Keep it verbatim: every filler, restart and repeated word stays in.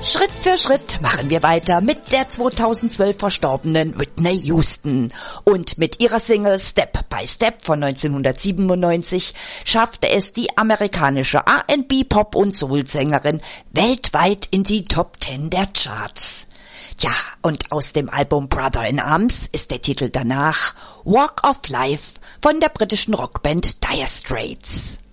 Schritt für Schritt machen wir weiter mit der zweitausendzwölf verstorbenen Whitney Houston. Und mit ihrer Single Step by Step von neunzehnhundertsiebenundneunzig schaffte es die amerikanische R and B, Pop- und Soul-Sängerin weltweit in die Top Ten der Charts. Ja, und aus dem Album Brother in Arms ist der Titel danach Walk of Life von der britischen Rockband Dire Straits.